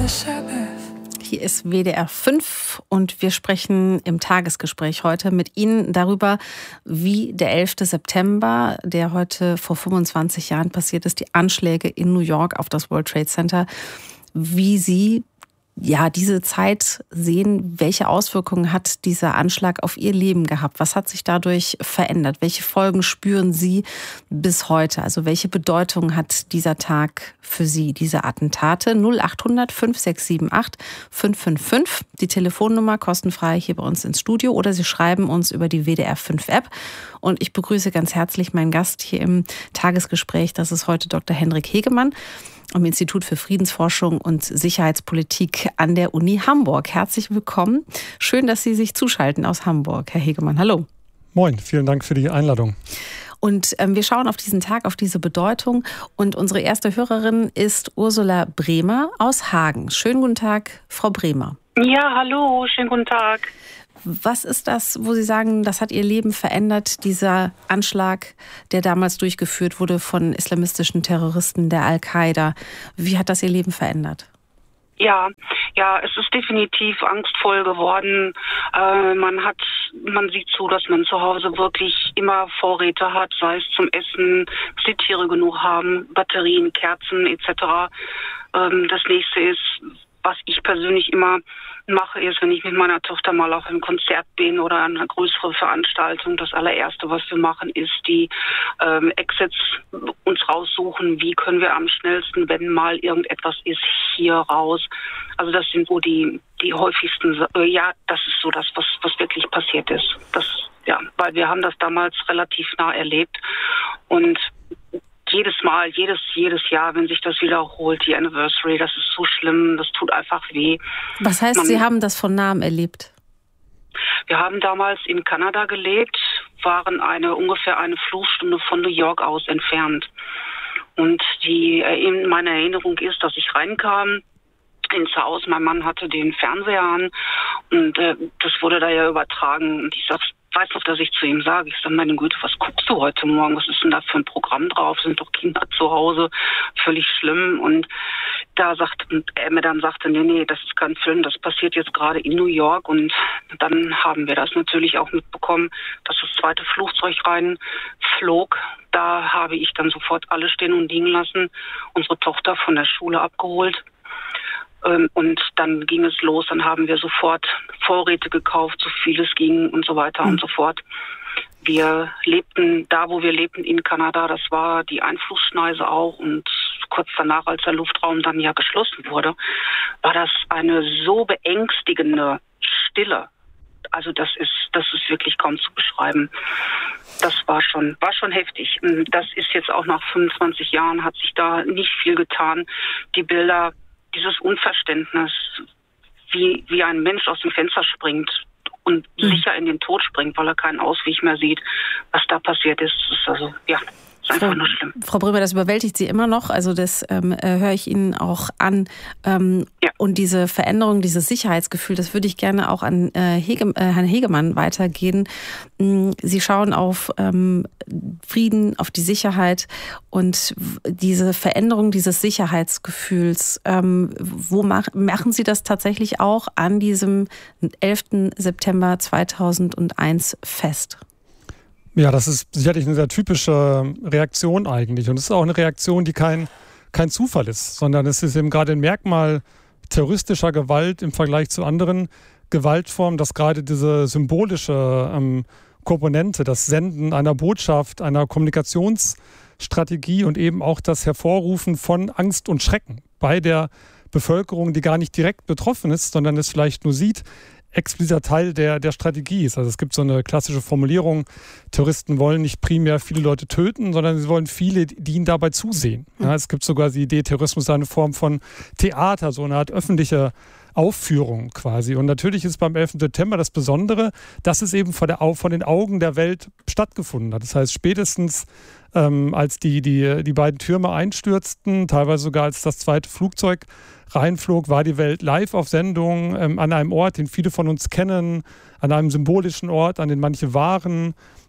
Hier ist WDR 5 und wir sprechen im Tagesgespräch heute mit Ihnen darüber, wie der 11. September, der heute vor 25 Jahren passiert ist, die Anschläge in New York auf das World Trade Center, wie Sie diese Zeit sehen, welche Auswirkungen hat dieser Anschlag auf Ihr Leben gehabt? Was hat sich dadurch verändert? Welche Folgen spüren Sie bis heute? Also welche Bedeutung hat dieser Tag für Sie, diese Attentate? 0800 5678 555, die Telefonnummer, kostenfrei hier bei uns ins Studio, oder Sie schreiben uns über die WDR 5 App. Und ich begrüße ganz herzlich meinen Gast hier im Tagesgespräch. Das ist heute Dr. Hendrik Hegemann am Institut für Friedensforschung und Sicherheitspolitik an der Uni Hamburg. Herzlich willkommen. Schön, dass Sie sich zuschalten aus Hamburg, Herr Hegemann. Hallo. Moin, vielen Dank für die Einladung. Und wir schauen auf diesen Tag, auf diese Bedeutung. Und unsere erste Hörerin ist Ursula Bremer aus Hagen. Schönen guten Tag, Frau Bremer. Ja, hallo, schönen guten Tag. Was ist das, wo Sie sagen, das hat Ihr Leben verändert, dieser Anschlag, der damals durchgeführt wurde von islamistischen Terroristen der Al-Qaida? Wie hat das Ihr Leben verändert? Ja, es ist definitiv angstvoll geworden. Man sieht zu, dass man zu Hause wirklich immer Vorräte hat, sei es zum Essen, dass die Tiere genug haben, Batterien, Kerzen etc. Das nächste ist, was ich persönlich immer mache, ist, wenn ich mit meiner Tochter mal auf ein Konzert bin oder an eine größere Veranstaltung, das allererste, was wir machen, ist die Exits uns raussuchen. Wie können wir am schnellsten, wenn mal irgendetwas ist, hier raus? Also das sind so die häufigsten, das ist so das, was wirklich passiert ist. Weil wir haben das damals relativ nah erlebt und jedes Jahr, wenn sich das wiederholt, die Anniversary, das ist so schlimm, das tut einfach weh. Was heißt, Sie haben das von nahem erlebt? Wir haben damals in Kanada gelebt, waren ungefähr eine Flugstunde von New York aus entfernt. Und meine Erinnerung ist, dass ich reinkam ins Haus, mein Mann hatte den Fernseher an und das wurde da ja übertragen. Und ich weiß noch, dass ich zu ihm sage, ich sage, meine Güte, was guckst du heute Morgen? Was ist denn da für ein Programm drauf? Sind doch Kinder zu Hause, völlig schlimm. Und er mir dann sagte, nee, das ist kein Film, das passiert jetzt gerade in New York. Und dann haben wir das natürlich auch mitbekommen, dass das zweite Flugzeug reinflog. Da habe ich dann sofort alles stehen und liegen lassen, unsere Tochter von der Schule abgeholt. Und dann ging es los, dann haben wir sofort Vorräte gekauft, so viel es ging und so weiter und so fort. Wir lebten da, wo wir lebten in Kanada, das war die Einflussschneise auch, und kurz danach, als der Luftraum dann ja geschlossen wurde, war das eine so beängstigende Stille. Also das ist wirklich kaum zu beschreiben. Das war schon heftig. Und das ist jetzt auch nach 25 Jahren, hat sich da nicht viel getan. Die Bilder, dieses Unverständnis, wie ein Mensch aus dem Fenster springt und sicher in den Tod springt, weil er keinen Ausweg mehr sieht, was da passiert ist ist einfach nur schlimm. Frau Bremer, das überwältigt Sie immer noch, also das höre ich Ihnen auch an. Und diese Veränderung, dieses Sicherheitsgefühl, das würde ich gerne auch an Herrn Hegemann weitergeben. Sie schauen auf Frieden, auf die Sicherheit und diese Veränderung dieses Sicherheitsgefühls. Wo machen Sie das tatsächlich auch an diesem 11. September 2001 fest? Ja, das ist sicherlich eine sehr typische Reaktion eigentlich. Und es ist auch eine Reaktion, die kein Zufall ist, sondern es ist eben gerade ein Merkmal terroristischer Gewalt im Vergleich zu anderen Gewaltformen, dass gerade diese symbolische Komponente, das Senden einer Botschaft, einer Kommunikationsstrategie und eben auch das Hervorrufen von Angst und Schrecken bei der Bevölkerung, die gar nicht direkt betroffen ist, sondern es vielleicht nur sieht, expliziter Teil der Strategie ist. Also es gibt so eine klassische Formulierung, Terroristen wollen nicht primär viele Leute töten, sondern sie wollen viele, die ihnen dabei zusehen. Ja, es gibt sogar die Idee, Terrorismus sei eine Form von Theater, so eine Art öffentliche Aufführung quasi. Und natürlich ist beim 11. September das Besondere, dass es eben vor den Augen der Welt stattgefunden hat. Das heißt, spätestens als die beiden Türme einstürzten, teilweise sogar als das zweite Flugzeug reinflog, war die Welt live auf Sendung an einem Ort, den viele von uns kennen, an einem symbolischen Ort, an den manche waren.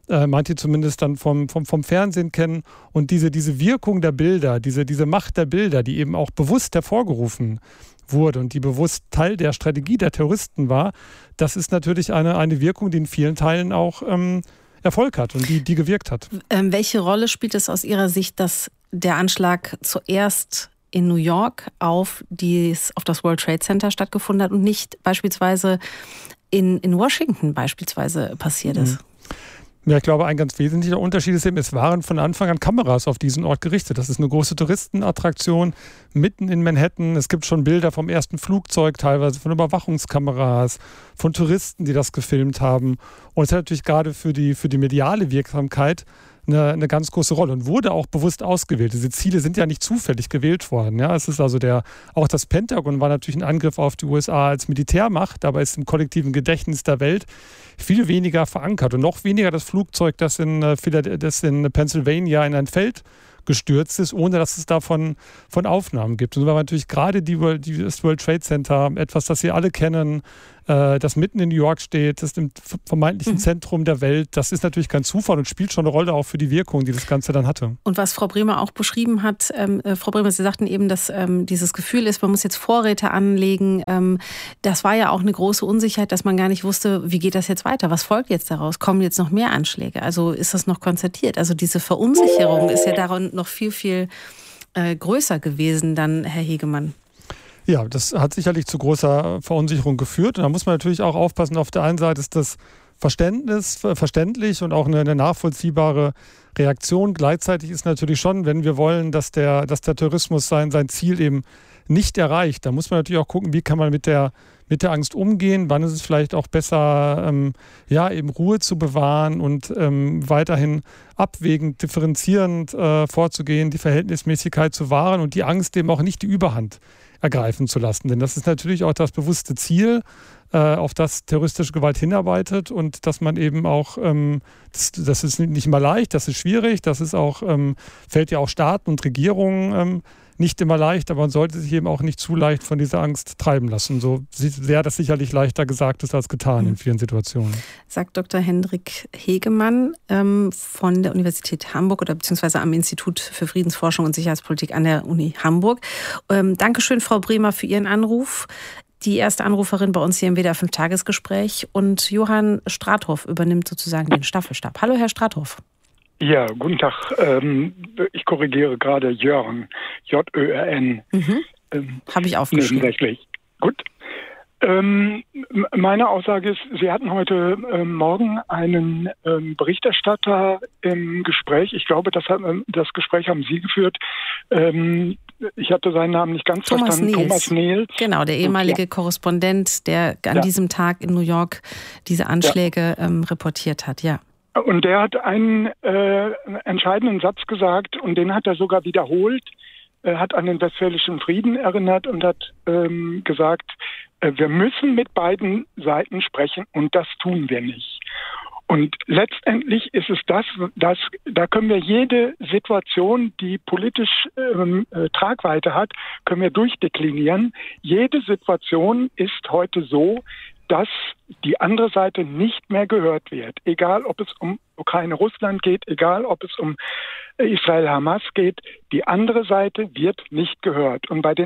meint ihr zumindest dann vom Fernsehen kennen. Und diese Wirkung der Bilder, diese Macht der Bilder, die eben auch bewusst hervorgerufen wurde und die bewusst Teil der Strategie der Terroristen war, das ist natürlich eine Wirkung, die in vielen Teilen auch Erfolg hat und die gewirkt hat. Welche Rolle spielt es aus Ihrer Sicht, dass der Anschlag zuerst in New York auf das World Trade Center stattgefunden hat und nicht beispielsweise in Washington beispielsweise passiert ist? Ja, ich glaube, ein ganz wesentlicher Unterschied ist eben, es waren von Anfang an Kameras auf diesen Ort gerichtet. Das ist eine große Touristenattraktion mitten in Manhattan. Es gibt schon Bilder vom ersten Flugzeug, teilweise von Überwachungskameras, von Touristen, die das gefilmt haben. Und es hat natürlich gerade für die mediale Wirksamkeit eine ganz große Rolle und wurde auch bewusst ausgewählt. Diese Ziele sind ja nicht zufällig gewählt worden. Ja, es ist also auch das Pentagon war natürlich ein Angriff auf die USA als Militärmacht, aber ist im kollektiven Gedächtnis der Welt viel weniger verankert und noch weniger das Flugzeug, das in Pennsylvania in ein Feld gestürzt ist, ohne dass es davon Aufnahmen gibt. Und so war natürlich gerade das World Trade Center, etwas, das Sie alle kennen, das mitten in New York steht, das ist im vermeintlichen Zentrum der Welt. Das ist natürlich kein Zufall und spielt schon eine Rolle auch für die Wirkung, die das Ganze dann hatte. Und was Frau Bremer auch beschrieben hat, Frau Bremer, Sie sagten eben, dass dieses Gefühl ist, man muss jetzt Vorräte anlegen. Das war ja auch eine große Unsicherheit, dass man gar nicht wusste, wie geht das jetzt weiter? Was folgt jetzt daraus? Kommen jetzt noch mehr Anschläge? Also ist das noch konzertiert? Also diese Verunsicherung ist ja daran noch viel, viel größer gewesen dann, Herr Hegemann. Ja, das hat sicherlich zu großer Verunsicherung geführt. Und da muss man natürlich auch aufpassen, auf der einen Seite ist das verständlich und auch eine nachvollziehbare Reaktion. Gleichzeitig ist natürlich schon, wenn wir wollen, dass der Terrorismus sein Ziel eben nicht erreicht, da muss man natürlich auch gucken, wie kann man mit der Angst umgehen, wann ist es vielleicht auch besser, eben Ruhe zu bewahren und weiterhin abwägend, differenzierend vorzugehen, die Verhältnismäßigkeit zu wahren und die Angst eben auch nicht die Überhand ergreifen zu lassen. Denn das ist natürlich auch das bewusste Ziel, auf das terroristische Gewalt hinarbeitet und dass man eben auch, das ist nicht immer leicht, das ist schwierig, das ist auch, fällt ja auch Staaten und Regierungen nicht immer leicht, aber man sollte sich eben auch nicht zu leicht von dieser Angst treiben lassen. So sehr das sicherlich leichter gesagt ist als getan in vielen Situationen. Sagt Dr. Hendrik Hegemann von der Universität Hamburg oder beziehungsweise am Institut für Friedensforschung und Sicherheitspolitik an der Uni Hamburg. Dankeschön, Frau Bremer, für Ihren Anruf. Die erste Anruferin bei uns hier im WDR 5-Tagesgespräch. Und Johann Strathoff übernimmt sozusagen den Staffelstab. Hallo, Herr Strathoff. Ja, guten Tag. Ich korrigiere gerade Jörn. J-Ö-R-N. Habe ich aufgeschrieben. Nebensächlich. Gut. Meine Aussage ist, Sie hatten heute Morgen einen Berichterstatter im Gespräch. Ich glaube, das Gespräch haben Sie geführt. Ich hatte seinen Namen nicht ganz verstanden. Thomas Nehls. Genau, der ehemalige Korrespondent, der an diesem Tag in New York diese Anschläge reportiert hat. Ja. Und der hat einen entscheidenden Satz gesagt und den hat er sogar wiederholt. Er hat an den Westfälischen Frieden erinnert und hat gesagt, wir müssen mit beiden Seiten sprechen und das tun wir nicht. Und letztendlich ist es da können wir jede Situation, die politisch Tragweite hat, können wir durchdeklinieren. Jede Situation ist heute so, dass die andere Seite nicht mehr gehört wird. Egal, ob es um Ukraine-Russland geht, egal, ob es um Israel-Hamas geht, die andere Seite wird nicht gehört. Und bei den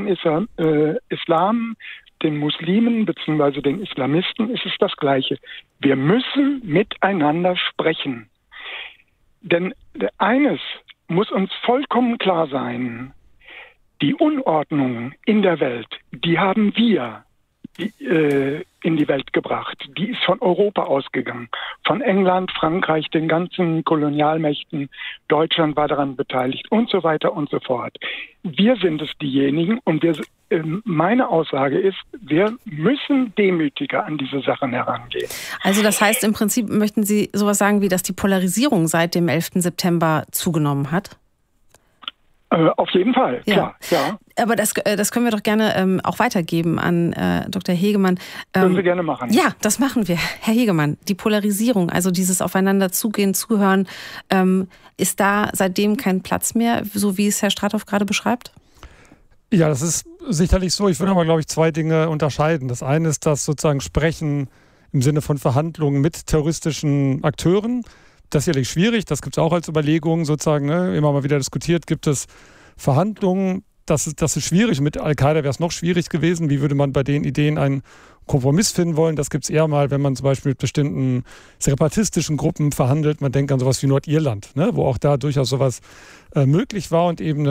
den Muslimen bzw. den Islamisten ist es das Gleiche. Wir müssen miteinander sprechen. Denn eines muss uns vollkommen klar sein, die Unordnung in der Welt, die haben wir in die Welt gebracht. Die ist von Europa ausgegangen. Von England, Frankreich, den ganzen Kolonialmächten. Deutschland war daran beteiligt und so weiter und so fort. Wir sind es diejenigen und meine Aussage ist, wir müssen demütiger an diese Sachen herangehen. Also das heißt, im Prinzip möchten Sie sowas sagen, wie dass die Polarisierung seit dem 11. September zugenommen hat? Auf jeden Fall, klar. Ja. Aber das können wir doch gerne auch weitergeben an Dr. Hegemann. Können wir gerne machen. Ja, das machen wir. Herr Hegemann, die Polarisierung, also dieses Aufeinander zugehen, zuhören, ist da seitdem kein Platz mehr, so wie es Herr Strathoff gerade beschreibt? Ja, das ist sicherlich so. Ich würde aber, glaube ich, zwei Dinge unterscheiden. Das eine ist das sozusagen Sprechen im Sinne von Verhandlungen mit terroristischen Akteuren. Das ist sicherlich schwierig, das gibt es auch als Überlegung sozusagen, ne? Immer mal wieder diskutiert, gibt es Verhandlungen. Das ist schwierig. Mit Al-Qaida wäre es noch schwierig gewesen. Wie würde man bei den Ideen einen Kompromiss finden wollen? Das gibt es eher mal, wenn man zum Beispiel mit bestimmten separatistischen Gruppen verhandelt. Man denkt an sowas wie Nordirland, ne? Wo auch da durchaus sowas möglich war und eben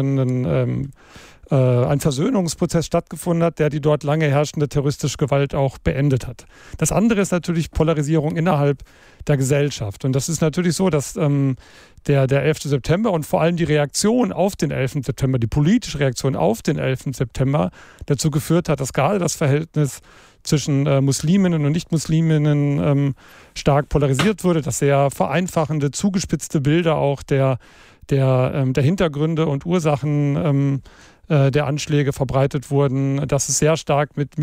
ein Versöhnungsprozess stattgefunden hat, der die dort lange herrschende terroristische Gewalt auch beendet hat. Das andere ist natürlich Polarisierung innerhalb der Gesellschaft. Und das ist natürlich so, dass der 11. September und vor allem die Reaktion auf den 11. September, die politische Reaktion auf den 11. September dazu geführt hat, dass gerade das Verhältnis zwischen Musliminnen und Nicht-Musliminnen stark polarisiert wurde, dass sehr vereinfachende, zugespitzte Bilder auch der Hintergründe und Ursachen der Anschläge verbreitet wurden, dass es sehr stark mit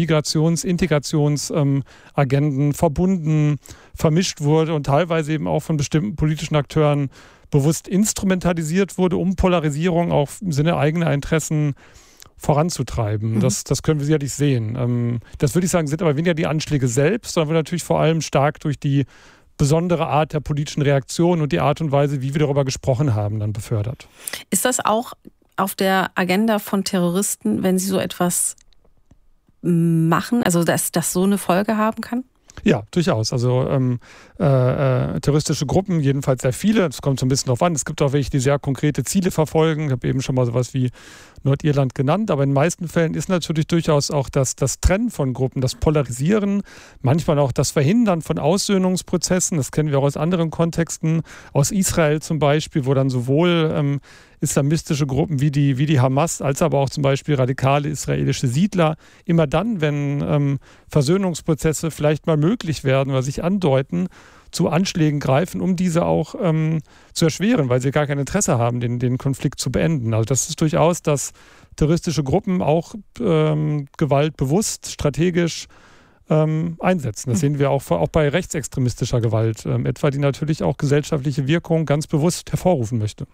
Integrationsagenden verbunden, vermischt wurde und teilweise eben auch von bestimmten politischen Akteuren bewusst instrumentalisiert wurde, um Polarisierung auch im Sinne eigener Interessen voranzutreiben. Das können wir sicherlich sehen. Das würde ich sagen, sind aber weniger die Anschläge selbst, sondern natürlich vor allem stark durch die besondere Art der politischen Reaktion und die Art und Weise, wie wir darüber gesprochen haben, dann befördert. Ist das auch auf der Agenda von Terroristen, wenn sie so etwas machen, also dass das so eine Folge haben kann? Ja, durchaus. Also terroristische Gruppen, jedenfalls sehr viele, das kommt so ein bisschen drauf an. Es gibt auch welche, die sehr konkrete Ziele verfolgen. Ich habe eben schon mal sowas wie Nordirland genannt, aber in den meisten Fällen ist natürlich durchaus auch das Trennen von Gruppen, das Polarisieren, manchmal auch das Verhindern von Aussöhnungsprozessen. Das kennen wir auch aus anderen Kontexten, aus Israel zum Beispiel, wo dann sowohl islamistische Gruppen wie die Hamas, als aber auch zum Beispiel radikale israelische Siedler, immer dann, wenn Versöhnungsprozesse vielleicht mal möglich werden oder sich andeuten, zu Anschlägen greifen, um diese auch zu erschweren, weil sie gar kein Interesse haben, den Konflikt zu beenden. Also das ist durchaus, dass terroristische Gruppen auch Gewalt bewusst, strategisch einsetzen. Das sehen wir auch bei rechtsextremistischer Gewalt, etwa die natürlich auch gesellschaftliche Wirkung ganz bewusst hervorrufen möchte.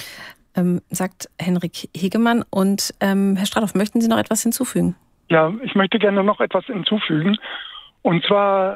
Sagt Henrik Hegemann. Und Herr Stradhoff, möchten Sie noch etwas hinzufügen? Ja, ich möchte gerne noch etwas hinzufügen. Und zwar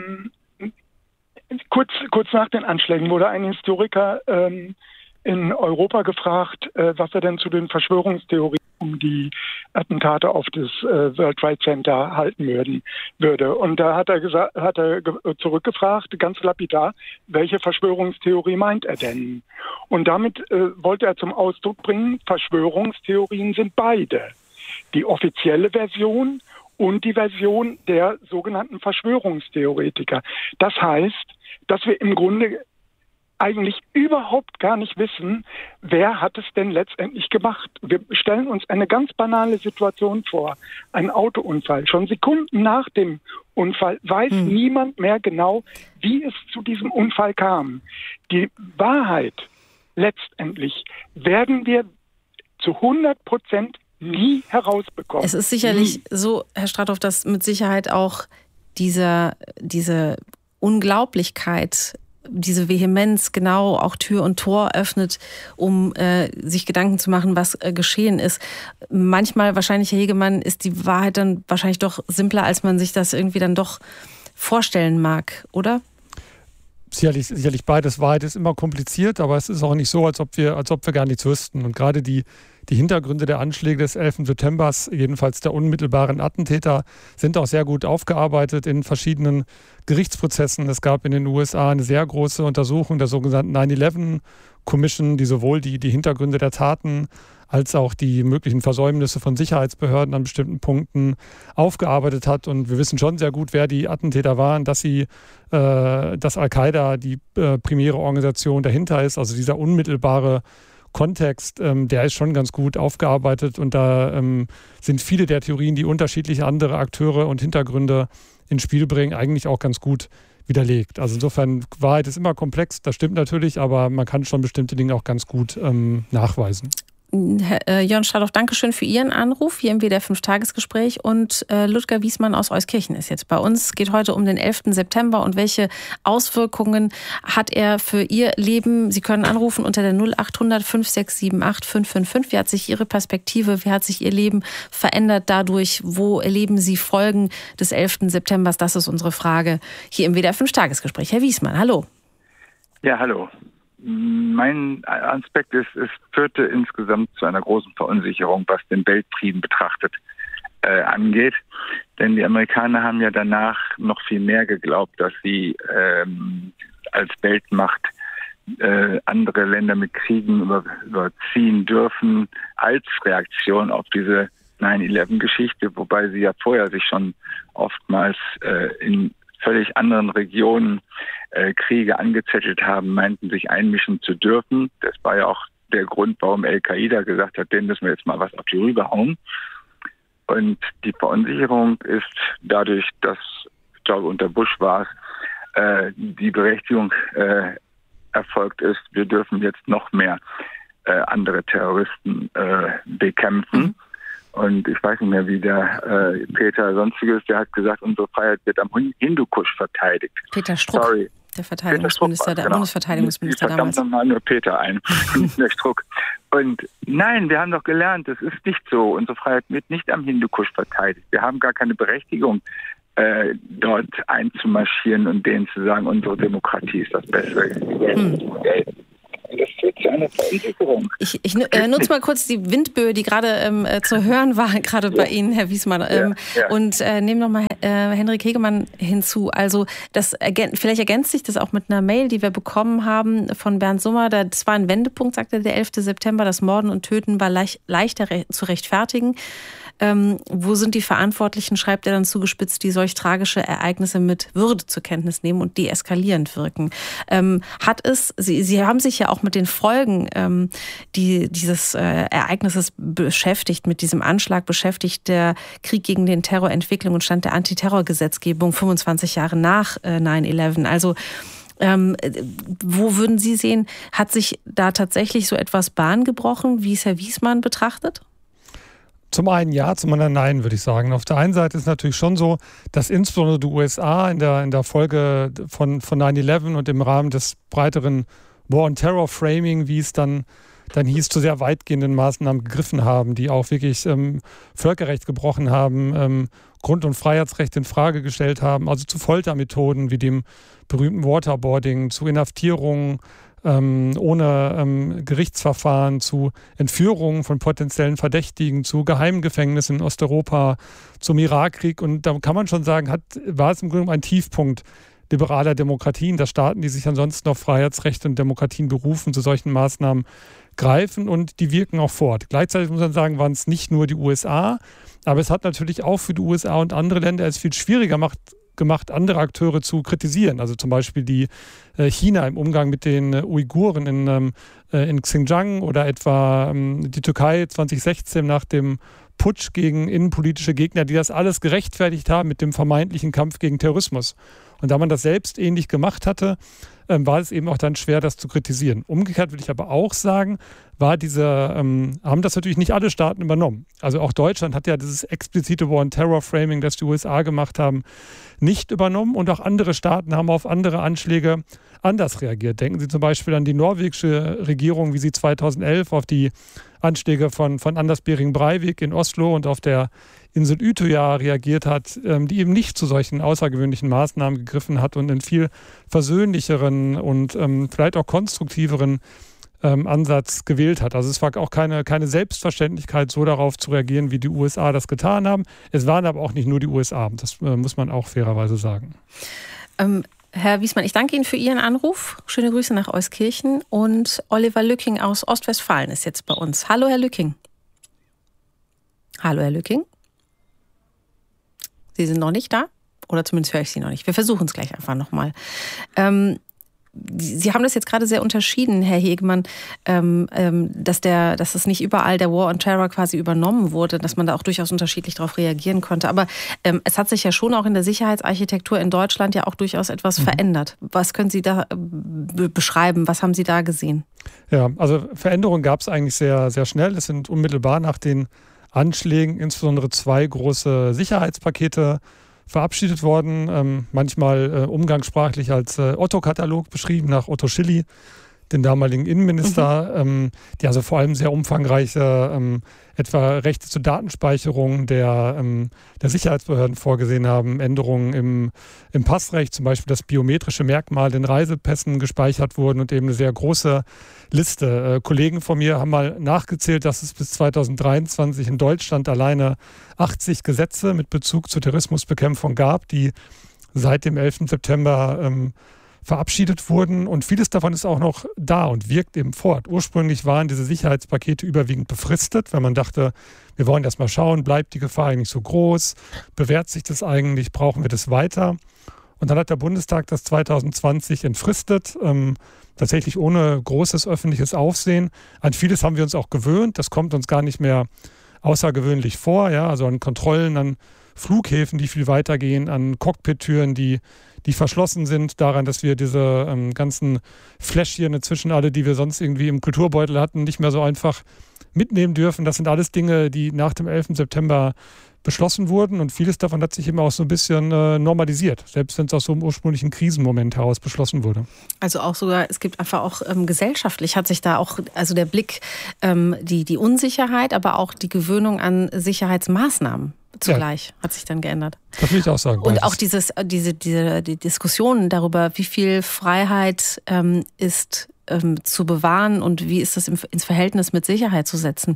kurz nach den Anschlägen wurde ein Historiker in Europa gefragt, was er denn zu den Verschwörungstheorien um die Attentate auf das World Trade Center halten würde. Und da hat er zurückgefragt, ganz lapidar, welche Verschwörungstheorie meint er denn? Und damit wollte er zum Ausdruck bringen, Verschwörungstheorien sind beide. Die offizielle Version und die Version der sogenannten Verschwörungstheoretiker. Das heißt, dass wir im Grunde eigentlich überhaupt gar nicht wissen, wer hat es denn letztendlich gemacht. Wir stellen uns eine ganz banale Situation vor, ein Autounfall. Schon Sekunden nach dem Unfall weiß niemand mehr genau, wie es zu diesem Unfall kam. Die Wahrheit letztendlich werden wir zu 100% nie herausbekommen. Es ist sicherlich so, Herr Stradhoff, dass mit Sicherheit auch diese Unglaublichkeit, diese Vehemenz genau auch Tür und Tor öffnet, um sich Gedanken zu machen, was geschehen ist. Manchmal, wahrscheinlich, Herr Hegemann, ist die Wahrheit dann wahrscheinlich doch simpler, als man sich das irgendwie dann doch vorstellen mag, oder? Sicherlich beides. Wahrheit ist immer kompliziert, aber es ist auch nicht so, als ob wir gar nichts wüssten. Und gerade die Hintergründe der Anschläge des 11. September, jedenfalls der unmittelbaren Attentäter, sind auch sehr gut aufgearbeitet in verschiedenen Gerichtsprozessen. Es gab in den USA eine sehr große Untersuchung der sogenannten 9/11 Commission, die sowohl die Hintergründe der Taten als auch die möglichen Versäumnisse von Sicherheitsbehörden an bestimmten Punkten aufgearbeitet hat. Und wir wissen schon sehr gut, wer die Attentäter waren, dass Al-Qaida die primäre Organisation dahinter ist. Also dieser unmittelbare Kontext, der ist schon ganz gut aufgearbeitet. Und da sind viele der Theorien, die unterschiedliche andere Akteure und Hintergründe ins Spiel bringen, eigentlich auch ganz gut widerlegt. Also insofern, Wahrheit ist immer komplex, das stimmt natürlich, aber man kann schon bestimmte Dinge auch ganz gut nachweisen. Herr Jörn Stradhoff, danke schön für Ihren Anruf hier im WDR 5-Tagesgespräch. Und Ludger Wiesmann aus Euskirchen ist jetzt bei uns. Es geht heute um den 11. September und welche Auswirkungen hat er für Ihr Leben? Sie können anrufen unter der 0800 5678 555. Wie hat sich Ihre Perspektive, wie hat sich Ihr Leben verändert dadurch? Wo erleben Sie Folgen des 11. September? Das ist unsere Frage hier im WDR 5-Tagesgespräch. Herr Wiesmann, hallo. Ja, hallo. Mein Aspekt ist, es führte insgesamt zu einer großen Verunsicherung, was den Weltfrieden betrachtet angeht. Denn die Amerikaner haben ja danach noch viel mehr geglaubt, dass sie als Weltmacht andere Länder mit Kriegen überziehen dürfen als Reaktion auf diese 9/11-Geschichte, wobei sie ja vorher sich schon oftmals in völlig anderen Regionen Kriege angezettelt haben, meinten sich einmischen zu dürfen. Das war ja auch der Grund, warum Al-Qaida gesagt hat, denen müssen wir jetzt mal was auf die Rübe hauen. Und die Verunsicherung ist dadurch, dass, ich glaube, unter Bush war es, die Berechtigung erfolgt ist, wir dürfen jetzt noch mehr andere Terroristen bekämpfen. Und ich weiß nicht mehr, wie der Peter Sonstiges, der hat gesagt, unsere Freiheit wird am Hindukusch verteidigt. Peter Struck, Sorry. der Verteidigungsminister, der Bundesverteidigungsminister damals. Verdammt nochmal nur Peter ein, der Struck. Und nein, wir haben doch gelernt, das ist nicht so. Unsere Freiheit wird nicht am Hindukusch verteidigt. Wir haben gar keine Berechtigung, dort einzumarschieren und denen zu sagen, unsere Demokratie ist das bessere Modell. Das führt zu einer Verunsicherung. Ich nutze mal kurz die Windböe, die gerade zu hören war, gerade bei Ihnen, Herr Wiesmann. Und nehme nochmal Henrik Hegemann hinzu. Also vielleicht ergänzt sich das auch mit einer Mail, die wir bekommen haben von Bernd Summer. Das war ein Wendepunkt, sagte der 11. September. Das Morden und Töten war leichter zu rechtfertigen. Wo sind die Verantwortlichen, schreibt er dann zugespitzt, die solch tragische Ereignisse mit Würde zur Kenntnis nehmen und deeskalierend wirken? Sie haben sich ja auch mit den Folgen dieses Ereignisses beschäftigt, mit diesem Anschlag beschäftigt, der Krieg gegen den Terror, Entwicklung und Stand der Antiterrorgesetzgebung 25 Jahre nach 9/11. Also wo würden Sie sehen, hat sich da tatsächlich so etwas Bahn gebrochen, wie es Herr Wiesmann betrachtet? Zum einen ja, zum anderen nein, würde ich sagen. Auf der einen Seite ist es natürlich schon so, dass insbesondere die USA in der Folge von 9/11 und im Rahmen des breiteren War on Terror Framing, wie es dann hieß, zu sehr weitgehenden Maßnahmen gegriffen haben, die auch wirklich Völkerrecht gebrochen haben, Grund- und Freiheitsrecht in Frage gestellt haben, also zu Foltermethoden wie dem berühmten Waterboarding, zu Inhaftierungen ohne Gerichtsverfahren, zu Entführungen von potenziellen Verdächtigen, zu Geheimgefängnissen in Osteuropa, zum Irakkrieg. Und da kann man schon sagen, war es im Grunde ein Tiefpunkt liberaler Demokratien, dass Staaten, die sich ansonsten auf Freiheitsrechte und Demokratien berufen, zu solchen Maßnahmen greifen, und die wirken auch fort. Gleichzeitig muss man sagen, waren es nicht nur die USA, aber es hat natürlich auch für die USA und andere Länder es viel schwieriger gemacht, andere Akteure zu kritisieren. Also zum Beispiel die China im Umgang mit den Uiguren in Xinjiang oder etwa die Türkei 2016 nach dem Putsch gegen innenpolitische Gegner, die das alles gerechtfertigt haben mit dem vermeintlichen Kampf gegen Terrorismus. Und da man das selbst ähnlich gemacht hatte, war es eben auch dann schwer, das zu kritisieren. Umgekehrt will ich aber auch sagen, haben das natürlich nicht alle Staaten übernommen. Also auch Deutschland hat ja dieses explizite War on Terror Framing, das die USA gemacht haben, nicht übernommen, und auch andere Staaten haben auf andere Anschläge anders reagiert. Denken Sie zum Beispiel an die norwegische Regierung, wie sie 2011 auf die Anschläge von Anders Behring Breivik in Oslo und auf der Insel Utøya reagiert hat, die eben nicht zu solchen außergewöhnlichen Maßnahmen gegriffen hat und einen viel versöhnlicheren und vielleicht auch konstruktiveren Ansatz gewählt hat. Also es war auch keine Selbstverständlichkeit, so darauf zu reagieren, wie die USA das getan haben. Es waren aber auch nicht nur die USA. Das muss man auch fairerweise sagen. Herr Wiesmann, ich danke Ihnen für Ihren Anruf. Schöne Grüße nach Euskirchen. Und Oliver Lücking aus Ostwestfalen ist jetzt bei uns. Hallo, Herr Lücking. Hallo, Herr Lücking. Sie sind noch nicht da? Oder zumindest höre ich Sie noch nicht. Wir versuchen es gleich einfach nochmal. Sie haben das jetzt gerade sehr unterschieden, Herr Hegemann, dass es nicht überall der War on Terror quasi übernommen wurde, dass man da auch durchaus unterschiedlich darauf reagieren konnte. Aber es hat sich ja schon auch in der Sicherheitsarchitektur in Deutschland ja auch durchaus etwas verändert. Was können Sie da beschreiben? Was haben Sie da gesehen? Ja, also Veränderungen gab es eigentlich sehr, sehr schnell. Es sind unmittelbar nach den Anschlägen insbesondere 2 große Sicherheitspakete verabschiedet worden, manchmal umgangssprachlich als Otto-Katalog beschrieben, nach Otto Schilly, den damaligen Innenminister, die also vor allem sehr umfangreiche etwa Rechte zur Datenspeicherung der Sicherheitsbehörden vorgesehen haben, Änderungen im Passrecht, zum Beispiel, dass biometrische Merkmale in Reisepässen gespeichert wurden und eben eine sehr große Liste. Kollegen von mir haben mal nachgezählt, dass es bis 2023 in Deutschland alleine 80 Gesetze mit Bezug zur Terrorismusbekämpfung gab, die seit dem 11. September verabschiedet wurden, und vieles davon ist auch noch da und wirkt eben fort. Ursprünglich waren diese Sicherheitspakete überwiegend befristet, weil man dachte, wir wollen erst mal schauen, bleibt die Gefahr eigentlich so groß, bewährt sich das eigentlich, brauchen wir das weiter? Und dann hat der Bundestag das 2020 entfristet, tatsächlich ohne großes öffentliches Aufsehen. An vieles haben wir uns auch gewöhnt, das kommt uns gar nicht mehr außergewöhnlich vor, ja, also an Kontrollen, an Flughäfen, die viel weitergehen, an Cockpit-Türen, die verschlossen sind, daran, dass wir diese ganzen Fläschchen inzwischen alle, die wir sonst irgendwie im Kulturbeutel hatten, nicht mehr so einfach mitnehmen dürfen. Das sind alles Dinge, die nach dem 11. September beschlossen wurden, und vieles davon hat sich immer auch so ein bisschen normalisiert, selbst wenn es aus so einem ursprünglichen Krisenmoment heraus beschlossen wurde. Also auch sogar, es gibt einfach auch gesellschaftlich hat sich da auch, also der Blick, die Unsicherheit, aber auch die Gewöhnung an Sicherheitsmaßnahmen zugleich hat sich dann geändert. Das will ich auch sagen. Und auch die Diskussionen darüber, wie viel Freiheit ist zu bewahren und wie ist das ins Verhältnis mit Sicherheit zu setzen.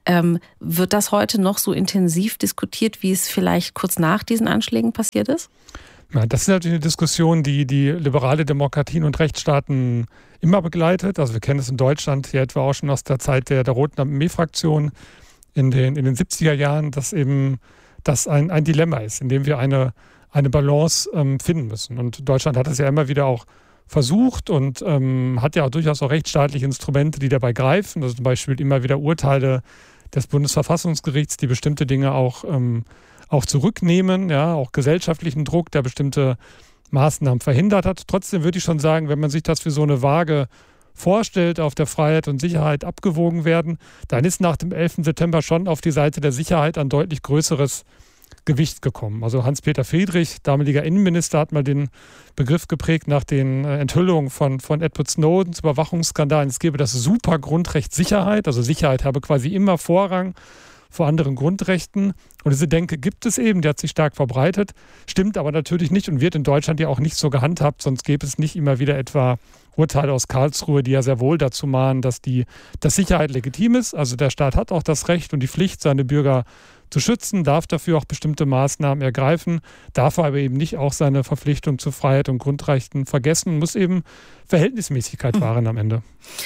Wird das heute noch so intensiv diskutiert, wie es vielleicht kurz nach diesen Anschlägen passiert ist? Ja, das ist natürlich eine Diskussion, die liberale Demokratien und Rechtsstaaten immer begleitet. Also wir kennen es in Deutschland hier etwa auch schon aus der Zeit der Roten Armee-Fraktion in den 70er Jahren, dass eben das ein Dilemma ist, in dem wir eine Balance finden müssen. Und Deutschland hat es ja immer wieder auch versucht und hat ja auch durchaus auch rechtsstaatliche Instrumente, die dabei greifen. Also zum Beispiel immer wieder Urteile des Bundesverfassungsgerichts, die bestimmte Dinge auch zurücknehmen, ja, auch gesellschaftlichen Druck, der bestimmte Maßnahmen verhindert hat. Trotzdem würde ich schon sagen, wenn man sich das für so eine Waage vorstellt, auf der Freiheit und Sicherheit abgewogen werden, dann ist nach dem 11. September schon auf die Seite der Sicherheit ein deutlich größeres Gewicht gekommen. Also Hans-Peter Friedrich, damaliger Innenminister, hat mal den Begriff geprägt nach den Enthüllungen von Edward Snowdens Überwachungsskandalen. Es gäbe das super Grundrecht Sicherheit, also Sicherheit habe quasi immer Vorrang vor anderen Grundrechten. Und diese Denke gibt es eben, die hat sich stark verbreitet, stimmt aber natürlich nicht und wird in Deutschland ja auch nicht so gehandhabt, sonst gäbe es nicht immer wieder etwa Urteile aus Karlsruhe, die ja sehr wohl dazu mahnen, dass Sicherheit legitim ist. Also der Staat hat auch das Recht und die Pflicht, seine Bürger zu schützen, darf dafür auch bestimmte Maßnahmen ergreifen, darf aber eben nicht auch seine Verpflichtung zu Freiheit und Grundrechten vergessen, muss eben Verhältnismäßigkeit wahren am Ende.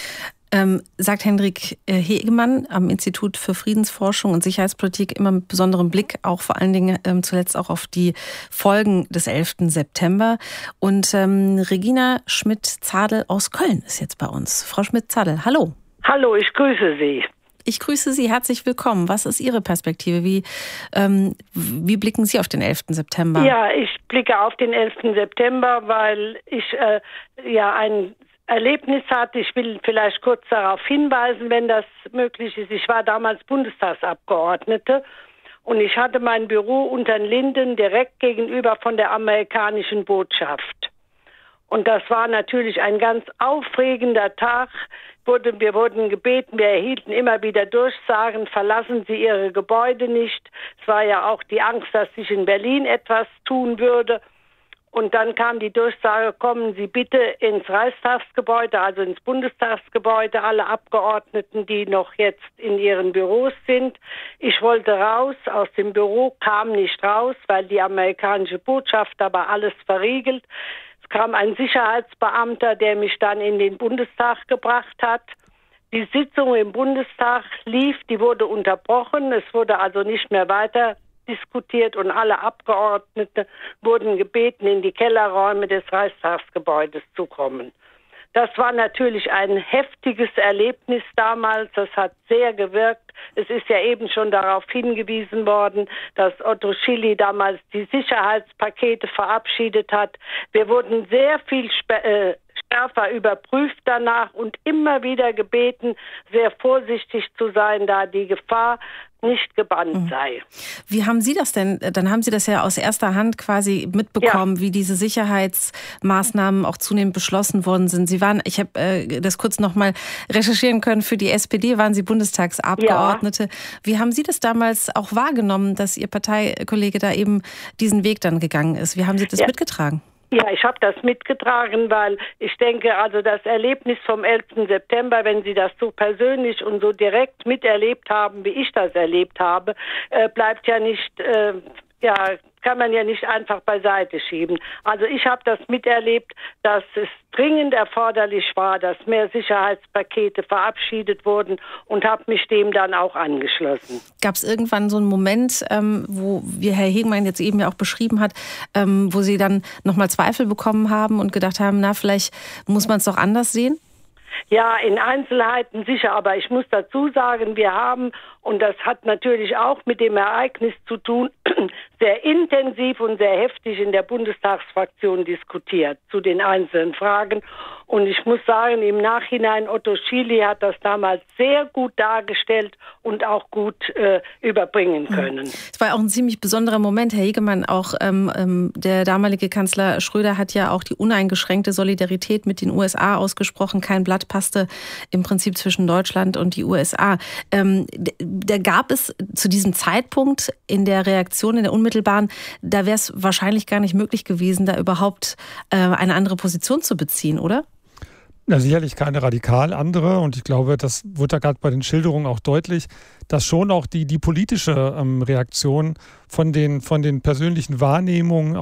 Sagt Hendrik Hegemann am Institut für Friedensforschung und Sicherheitspolitik immer mit besonderem Blick, auch vor allen Dingen zuletzt auch auf die Folgen des 11. September. Und Regina Schmidt-Zadel aus Köln ist jetzt bei uns. Frau Schmidt-Zadel, hallo. Hallo, ich grüße Sie. Ich grüße Sie, herzlich willkommen. Was ist Ihre Perspektive? Wie blicken Sie auf den 11. September? Ja, ich blicke auf den 11. September, weil ich ein Erlebnis hatte. Ich will vielleicht kurz darauf hinweisen, wenn das möglich ist. Ich war damals Bundestagsabgeordnete und ich hatte mein Büro unter den Linden direkt gegenüber von der amerikanischen Botschaft. Und das war natürlich ein ganz aufregender Tag. Wir wurden gebeten, wir erhielten immer wieder Durchsagen, verlassen Sie Ihre Gebäude nicht. Es war ja auch die Angst, dass sich in Berlin etwas tun würde. Und dann kam die Durchsage, kommen Sie bitte ins Reichstagsgebäude, also ins Bundestagsgebäude, alle Abgeordneten, die noch jetzt in ihren Büros sind. Ich wollte raus aus dem Büro, kam nicht raus, weil die amerikanische Botschaft aber alles verriegelt. Es kam ein Sicherheitsbeamter, der mich dann in den Bundestag gebracht hat. Die Sitzung im Bundestag lief, die wurde unterbrochen. Es wurde also nicht mehr weiter diskutiert und alle Abgeordnete wurden gebeten, in die Kellerräume des Reichstagsgebäudes zu kommen. Das war natürlich ein heftiges Erlebnis damals. Das hat sehr gewirkt. Es ist ja eben schon darauf hingewiesen worden, dass Otto Schily damals die Sicherheitspakete verabschiedet hat. Wir wurden sehr viel schärfer überprüft danach und immer wieder gebeten, sehr vorsichtig zu sein, da die Gefahr nicht gebannt sei. Wie haben Sie das denn? Dann haben Sie das ja aus erster Hand quasi mitbekommen, wie diese Sicherheitsmaßnahmen auch zunehmend beschlossen worden sind. Sie waren, ich habe das kurz nochmal recherchieren können, für die SPD waren Sie Bundestagsabgeordnete. Ja. Wie haben Sie das damals auch wahrgenommen, dass Ihr Parteikollege da eben diesen Weg dann gegangen ist? Wie haben Sie das mitgetragen? Ja, ich habe das mitgetragen, weil ich denke, also das Erlebnis vom 11. September, wenn Sie das so persönlich und so direkt miterlebt haben, wie ich das erlebt habe, bleibt ja nicht, kann man ja nicht einfach beiseite schieben. Also ich habe das miterlebt, dass es dringend erforderlich war, dass mehr Sicherheitspakete verabschiedet wurden und habe mich dem dann auch angeschlossen. Gab es irgendwann so einen Moment, wo, wie Herr Hegemann jetzt eben ja auch beschrieben hat, wo Sie dann nochmal Zweifel bekommen haben und gedacht haben, na, vielleicht muss man es doch anders sehen? Ja, in Einzelheiten sicher, aber ich muss dazu sagen, wir haben, und das hat natürlich auch mit dem Ereignis zu tun, sehr intensiv und sehr heftig in der Bundestagsfraktion diskutiert zu den einzelnen Fragen. Und ich muss sagen, im Nachhinein, Otto Schily hat das damals sehr gut dargestellt und auch gut überbringen können. Es war auch ein ziemlich besonderer Moment, Herr Hegemann. Auch der damalige Kanzler Schröder hat ja auch die uneingeschränkte Solidarität mit den USA ausgesprochen. Kein Blatt passte im Prinzip zwischen Deutschland und die USA. Da gab es zu diesem Zeitpunkt in der Reaktion, in der unmittelbaren, da wäre es wahrscheinlich gar nicht möglich gewesen, da überhaupt eine andere Position zu beziehen, oder? Ja, sicherlich keine radikal andere. Und ich glaube, das wird da gerade bei den Schilderungen auch deutlich, dass schon auch die politische Reaktion von den persönlichen Wahrnehmungen